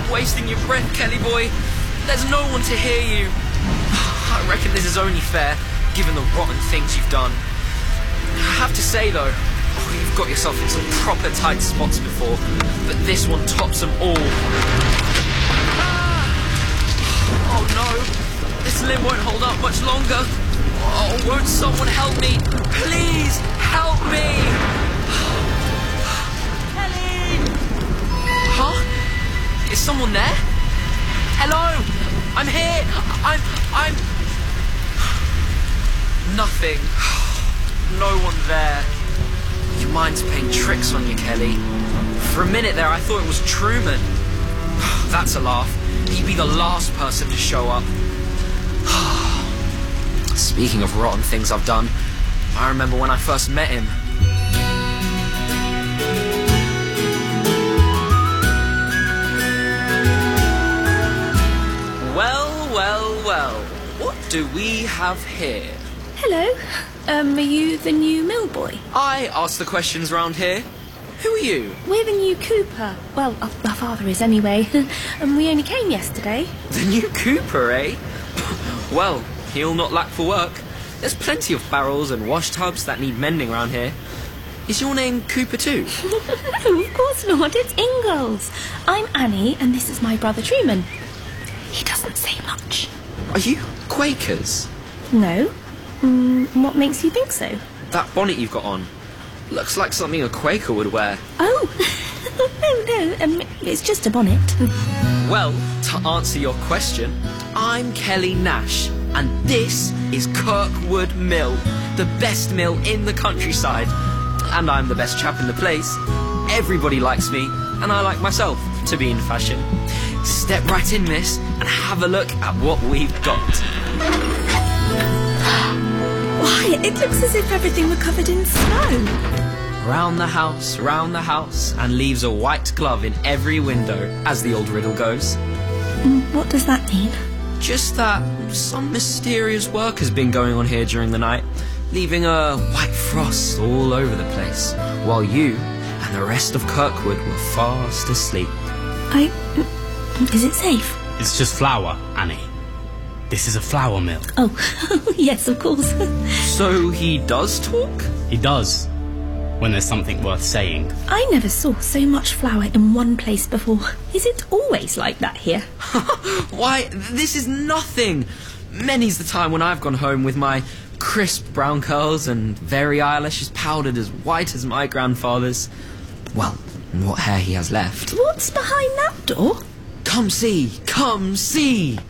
wasting your breath, Kelly boy. There's no one to hear you. I reckon this is only fair, given the rotten things you've done. I have to say, though, you've got yourself in some proper tight spots before, but this one tops them all. Oh no, this limb won't hold up much longer. Oh, won't someone help me? Please, help me! Kelly! Huh? Is someone there? Hello? I'm here! I'm... Nothing. No one there. Your mind's playing tricks on you, Kelly. For a minute there, I thought it was Truman. That's a laugh. He'd be the last person to show up. Speaking of rotten things I've done, I remember when I first met him. Well, what do we have here? Hello. Are you the new mill boy? I ask the questions round here. Who are you? We're the new Cooper. Well, our father is anyway. And we only came yesterday. The new Cooper, eh? Well, he'll not lack for work. There's plenty of barrels and wash tubs that need mending around here. Is your name Cooper too? No, of course not. It's Ingalls. I'm Annie, and this is my brother Truman. He doesn't say much. Are you Quakers? No. What makes you think so? That bonnet you've got on looks like something a Quaker would wear. Oh, no, it's just a bonnet. Well, to answer your question, I'm Kelly Nash, and this is Kirkwood Mill, the best mill in the countryside. And I'm the best chap in the place. Everybody likes me, and I like myself, to be in fashion. Step right in, miss, and have a look at what we've got. Why, it looks as if everything were covered in snow. Round the house, and leaves a white glove in every window, as the old riddle goes. What does that mean? Just that some mysterious work has been going on here during the night, leaving a white frost all over the place, while you and the rest of Kirkwood were fast asleep. Is it safe? It's just flour, Annie. This is a flour mill. Oh, yes, of course. So he does talk? He does, when there's something worth saying. I never saw so much flour in one place before. Is it always like that here? Why, this is nothing. Many's the time when I've gone home with my crisp brown curls and very eyelashes powdered as white as my grandfather's. Well, what hair he has left. What's behind that door? Come see, come see.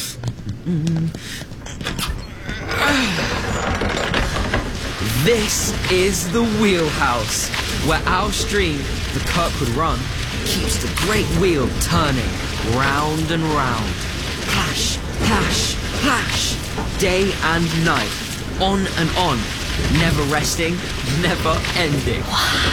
This is the wheelhouse, where our stream, the Kirkwood Run, keeps the great wheel turning round and round. Plash, plash, plash, day and night, on and on, never resting, never ending.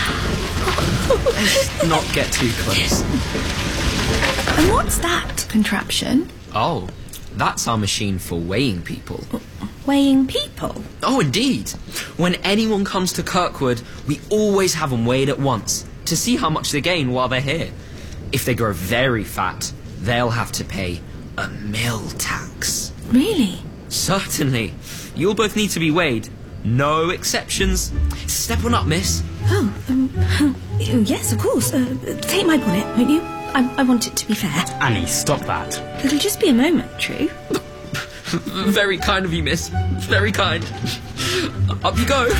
Let's not get too close. And what's that contraption? Oh, that's our machine for weighing people. Weighing people? Oh, indeed. When anyone comes to Kirkwood, we always have them weighed at once to see how much they gain while they're here. If they grow very fat, they'll have to pay a mill tax. Really? Certainly. You'll both need to be weighed. No exceptions. Step on up, miss. Oh, yes, of course. Take my bonnet, won't you? I want it to be fair. Annie, stop that. It'll just be a moment, True. Very kind of you, miss. Very kind. Up you go.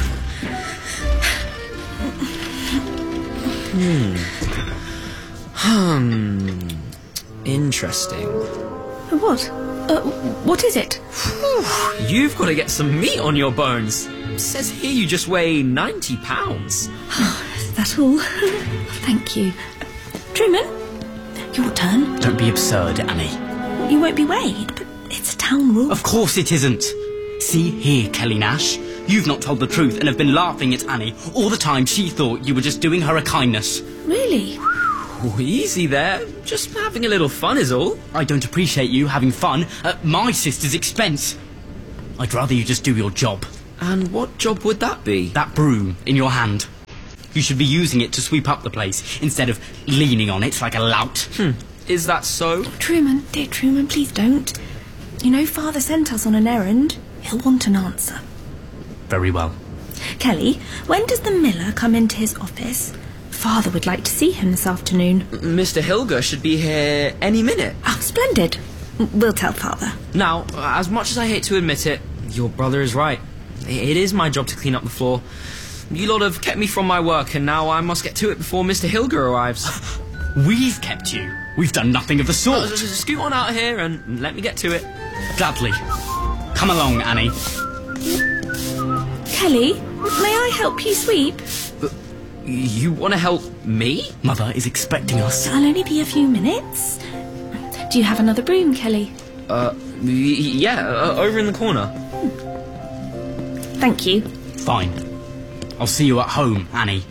Interesting. What? What is it? You've got to get some meat on your bones. It says here you just weigh 90 pounds. Is that all? Thank you. Truman, your turn. Don't be absurd, Annie. You won't be weighed, but it's a town rule. Of course it isn't. See here, Kelly Nash. You've not told the truth and have been laughing at Annie all the time she thought you were just doing her a kindness. Really? Oh, easy there. Just having a little fun is all. I don't appreciate you having fun at my sister's expense. I'd rather you just do your job. And what job would that be? That broom in your hand. You should be using it to sweep up the place instead of leaning on it like a lout. Is that so? Truman, dear Truman, please don't. You know Father sent us on an errand. He'll want an answer. Very well. Kelly, when does the miller come into his office? Father would like to see him this afternoon. Mr. Hilger should be here any minute. Oh, splendid. We'll tell Father. Now, as much as I hate to admit it, your brother is right. It is my job to clean up the floor. You lot have kept me from my work, and now I must get to it before Mr. Hilger arrives. We've kept you. We've done nothing of the sort. Scoot on out here and let me get to it. Gladly. Come along, Annie. Kelly, may I help you sweep? You want to help me? Mother is expecting us. I'll only be a few minutes. Do you have another broom, Kelly? Yeah, over in the corner. Thank you. Fine. I'll see you at home, Annie.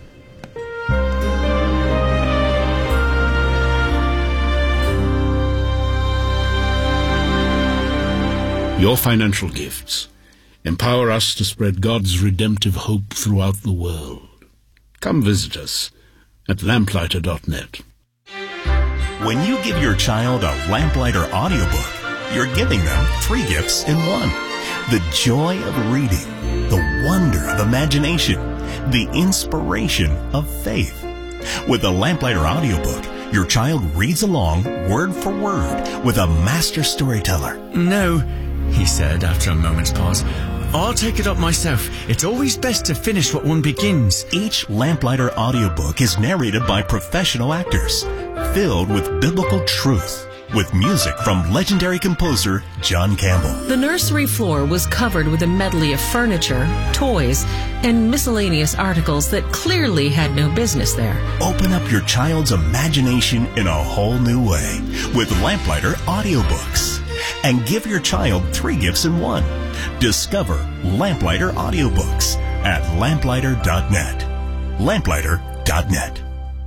Your financial gifts empower us to spread God's redemptive hope throughout the world. Come visit us at lamplighter.net. When you give your child a Lamplighter audiobook, you're giving them 3 gifts in one. The joy of reading, the wonder of imagination, the inspiration of faith. With a Lamplighter audiobook, your child reads along word for word with a master storyteller. No, he said after a moment's pause. I'll take it up myself. It's always best to finish what one begins. Each Lamplighter audiobook is narrated by professional actors, filled with biblical truth, with music from legendary composer John Campbell. The nursery floor was covered with a medley of furniture, toys, and miscellaneous articles that clearly had no business there. Open up your child's imagination in a whole new way with Lamplighter audiobooks. And give your child 3 gifts in one. Discover Lamplighter audiobooks at lamplighter.net. Lamplighter.net.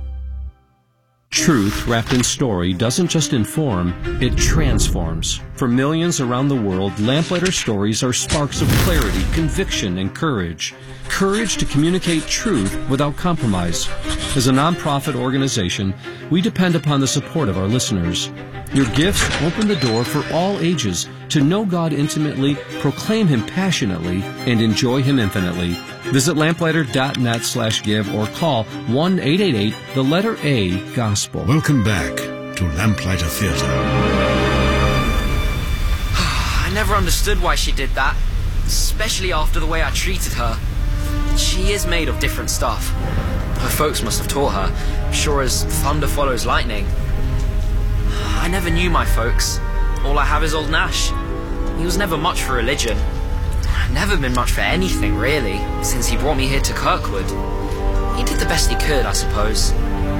Truth wrapped in story doesn't just inform, it transforms. For millions around the world, Lamplighter stories are sparks of clarity, conviction, and courage. Courage to communicate truth without compromise. As a nonprofit organization, we depend upon the support of our listeners. Your gifts open the door for all ages to know God intimately, proclaim Him passionately, and enjoy Him infinitely. Visit lamplighter.net/give or call 1-888-A-GOSPEL. Welcome back to Lamplighter Theatre. I never understood why she did that, especially after the way I treated her. She is made of different stuff. Her folks must have taught her, sure as thunder follows lightning. I never knew my folks. All I have is old Nash. He was never much for religion. Never been much for anything, really, since he brought me here to Kirkwood. He did the best he could, I suppose.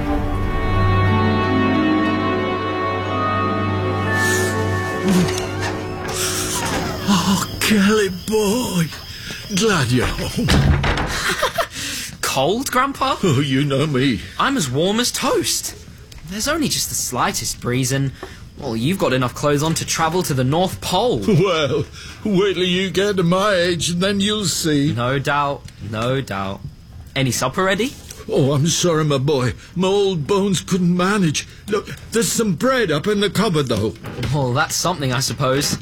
Oh, Kelly boy. Glad you're home. Cold, Grandpa? Oh, you know me. I'm as warm as toast. There's only just the slightest breeze and, well, you've got enough clothes on to travel to the North Pole. Well, wait till you get to my age and then you'll see. No doubt, no doubt. Any supper ready? Oh, I'm sorry, my boy. My old bones couldn't manage. Look, there's some bread up in the cupboard, though. Well, that's something, I suppose.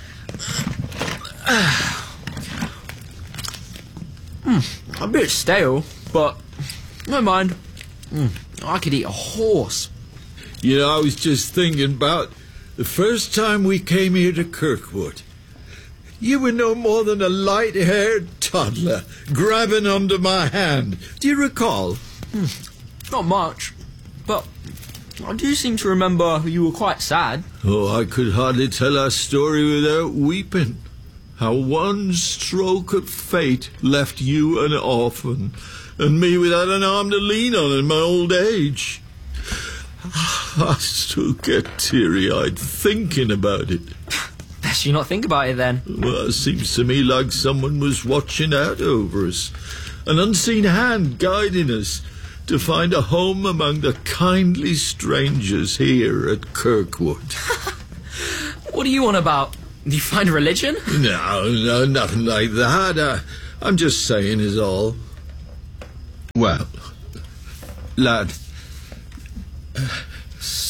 A bit stale, but never mind. I could eat a horse. You know, I was just thinking about the first time we came here to Kirkwood. You were no more than a light-haired toddler grabbing under my hand. Do you recall? Not much, but I do seem to remember you were quite sad. Oh, I could hardly tell our story without weeping. How one stroke of fate left you an orphan, and me without an arm to lean on in my old age. I still get teary-eyed thinking about it. Best you not think about it then. Well, it seems to me like someone was watching out over us, an unseen hand guiding us to find a home among the kindly strangers here at Kirkwood. What are you on about? You find a religion? No, nothing like that. I'm just saying is all. Well, lad,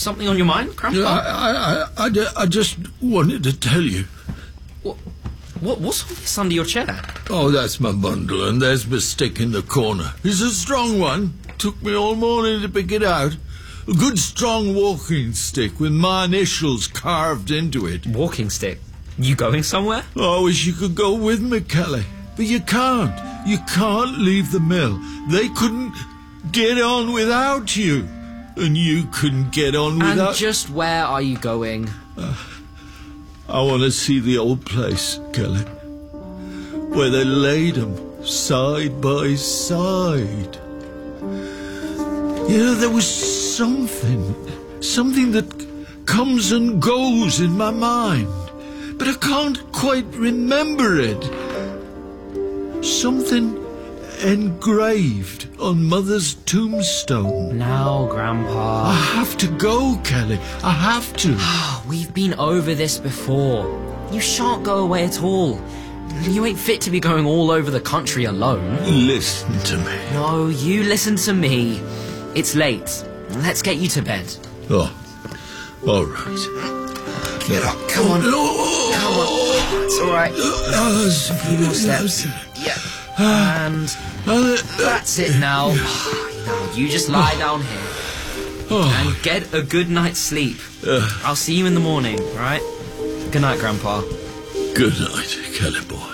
something on your mind, Grandpa? I just wanted to tell you. What's all this under your chair? Oh, that's my bundle, and there's my stick in the corner. It's a strong one. Took me all morning to pick it out. A good strong walking stick with my initials carved into it. Walking stick? You going somewhere? I wish you could go with me, Kelly. But you can't. You can't leave the mill. They couldn't get on without you. And you couldn't get on without... And just where are you going? I want to see the old place, Kelly. Where they laid them side by side. You know, there was something that comes and goes in my mind. But I can't quite remember it. Something engraved on Mother's tombstone. Now, Grandpa. I have to go, Kelly. I have to. We've been over this before. You shan't go away at all. You ain't fit to be going all over the country alone. Listen to me. No, you listen to me. It's late. Let's get you to bed. Oh, all right. Get up. Come on. Come on. It's all right. Just a few more steps. Yeah. And that's it now. Now, you just lie down here and get a good night's sleep. I'll see you in the morning, all right? Good night, Grandpa. Good night, Kelly boy.